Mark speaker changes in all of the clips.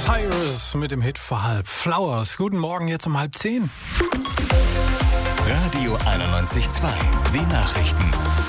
Speaker 1: Cyrus mit dem Hit vor 5. Guten Morgen, jetzt um 9:30.
Speaker 2: Radio 91.2, die Nachrichten.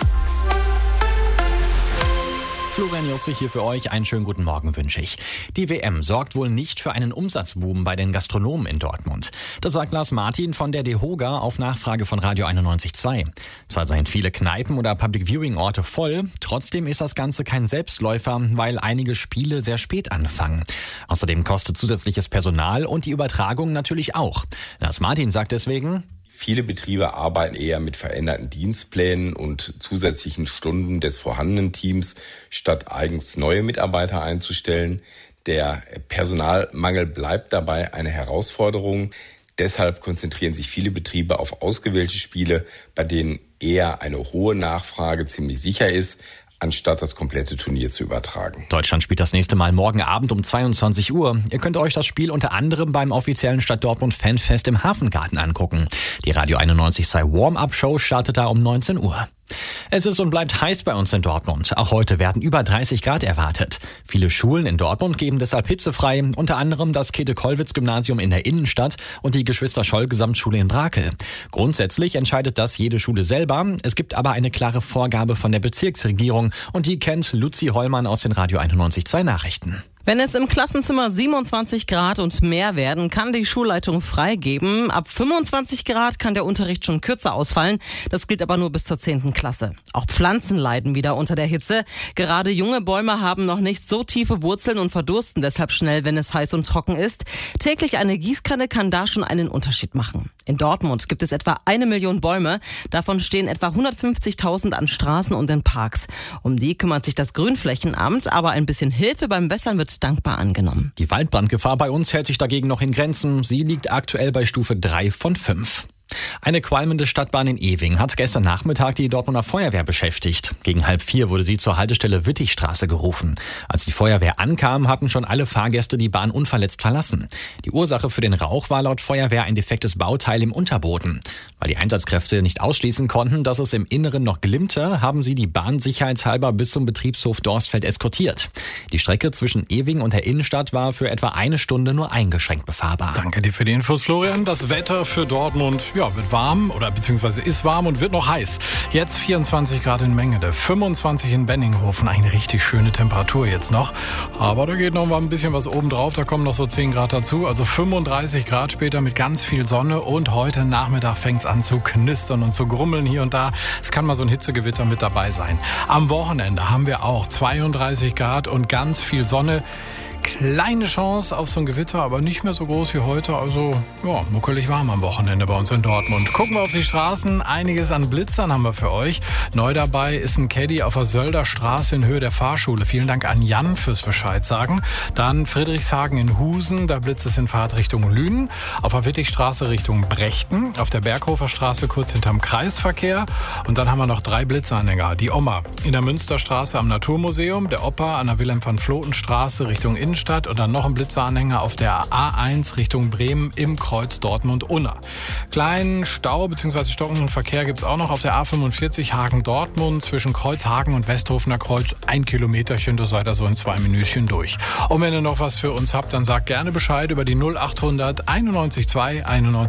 Speaker 3: Florian Josse hier für euch. Einen schönen guten Morgen wünsche ich. Die WM sorgt wohl nicht für einen Umsatzboom bei den Gastronomen in Dortmund. Das sagt Lars Martin von der DEHOGA auf Nachfrage von Radio 91.2. Zwar seien viele Kneipen oder Public-Viewing-Orte voll, trotzdem ist das Ganze kein Selbstläufer, weil einige Spiele sehr spät anfangen. Außerdem kostet zusätzliches Personal und die Übertragung natürlich auch. Lars Martin sagt deswegen:
Speaker 4: Viele Betriebe arbeiten eher mit veränderten Dienstplänen und zusätzlichen Stunden des vorhandenen Teams, statt eigens neue Mitarbeiter einzustellen. Der Personalmangel bleibt dabei eine Herausforderung. Deshalb konzentrieren sich viele Betriebe auf ausgewählte Spiele, bei denen eher eine hohe Nachfrage ziemlich sicher ist, anstatt das komplette Turnier zu übertragen.
Speaker 3: Deutschland spielt das nächste Mal morgen Abend um 22 Uhr. Ihr könnt euch das Spiel unter anderem beim offiziellen Stadt Dortmund Fanfest im Hafengarten angucken. Die Radio 91.2 Warm-Up-Show startet da um 19 Uhr. Es ist und bleibt heiß bei uns in Dortmund. Auch heute werden über 30 Grad erwartet. Viele Schulen in Dortmund geben deshalb hitzefrei, unter anderem das Käthe-Kollwitz-Gymnasium in der Innenstadt und die Geschwister-Scholl-Gesamtschule in Brakel. Grundsätzlich entscheidet das jede Schule selber. Es gibt aber eine klare Vorgabe von der Bezirksregierung und die kennt Luzi Hollmann aus den Radio 91.2 Nachrichten.
Speaker 5: Wenn es im Klassenzimmer 27 Grad und mehr werden, kann die Schulleitung freigeben. Ab 25 Grad kann der Unterricht schon kürzer ausfallen. Das gilt aber nur bis zur 10. Klasse. Auch Pflanzen leiden wieder unter der Hitze. Gerade junge Bäume haben noch nicht so tiefe Wurzeln und verdursten deshalb schnell, wenn es heiß und trocken ist. Täglich eine Gießkanne kann da schon einen Unterschied machen. In Dortmund gibt es etwa 1 Million Bäume. Davon stehen etwa 150.000 an Straßen und in Parks. Um die kümmert sich das Grünflächenamt, aber ein bisschen Hilfe beim Wässern wird dankbar angenommen.
Speaker 3: Die Waldbrandgefahr bei uns hält sich dagegen noch in Grenzen. Sie liegt aktuell bei Stufe 3 von 5. Eine qualmende Stadtbahn in Ewing hat gestern Nachmittag die Dortmunder Feuerwehr beschäftigt. Gegen 3:30 wurde sie zur Haltestelle Wittigstraße gerufen. Als die Feuerwehr ankam, hatten schon alle Fahrgäste die Bahn unverletzt verlassen. Die Ursache für den Rauch war laut Feuerwehr ein defektes Bauteil im Unterboden. Weil die Einsatzkräfte nicht ausschließen konnten, dass es im Inneren noch glimmte, haben sie die Bahn sicherheitshalber bis zum Betriebshof Dorstfeld eskortiert. Die Strecke zwischen Ewing und der Innenstadt war für etwa 1 Stunde nur eingeschränkt befahrbar.
Speaker 1: Danke dir für die Infos, Florian. Das Wetter für Dortmund wird warm oder beziehungsweise ist warm und wird noch heiß. Jetzt 24 Grad in Mengede, 25 in Benninghofen. Eine richtig schöne Temperatur jetzt noch. Aber da geht noch mal ein bisschen was oben drauf. Da kommen noch so 10 Grad dazu. Also 35 Grad später mit ganz viel Sonne. Und heute Nachmittag fängt es an zu knistern und zu grummeln hier und da. Es kann mal so ein Hitzegewitter mit dabei sein. Am Wochenende haben wir auch 32 Grad und ganz viel Sonne. Kleine Chance auf so ein Gewitter, aber nicht mehr so groß wie heute. Also, muckelig warm am Wochenende bei uns in Dortmund. Gucken wir auf die Straßen. Einiges an Blitzern haben wir für euch. Neu dabei ist ein Caddy auf der Sölder Straße in Höhe der Fahrschule. Vielen Dank an Jan fürs Bescheid sagen. Dann Friedrichshagen in Husen. Da blitzt es in Fahrtrichtung Lünen. Auf der Wittigstraße Richtung Brechten. Auf der Berghofer Straße kurz hinterm Kreisverkehr. Und dann haben wir noch 3 Blitzeranhänger. Die Oma in der Münsterstraße am Naturmuseum. Der Opa an der Wilhelm-van-Floten-Straße Richtung Innenstadt und dann noch ein Blitzeranhänger auf der A1 Richtung Bremen im Kreuz Dortmund-Unna. Kleinen Stau bzw. stockenden Verkehr gibt es auch noch auf der A45 Hagen-Dortmund zwischen Kreuzhagen und Westhofener Kreuz. 1 Kilometerchen, da seid ihr so in 2 Minütchen durch. Und wenn ihr noch was für uns habt, dann sagt gerne Bescheid über die 0800 91.2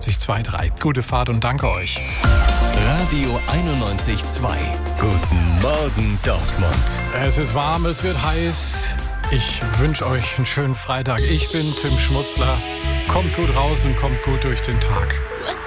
Speaker 1: 91.23. Gute Fahrt und danke euch.
Speaker 2: Radio 91.2. Guten Morgen Dortmund.
Speaker 1: Es ist warm, es wird heiß. Ich wünsche euch einen schönen Freitag. Ich bin Tim Schmutzler. Kommt gut raus und kommt gut durch den Tag.